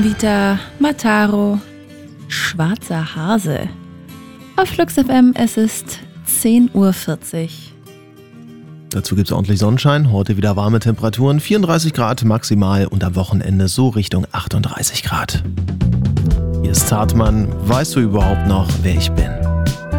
Vita, Mataro, Schwarzer Hase. Auf Flux FM, es ist 10:40 Uhr. Dazu gibt es ordentlich Sonnenschein, heute wieder warme Temperaturen, 34 Grad maximal und am Wochenende so Richtung 38 Grad. Hier ist Zartmann, weißt du überhaupt noch, wer ich bin?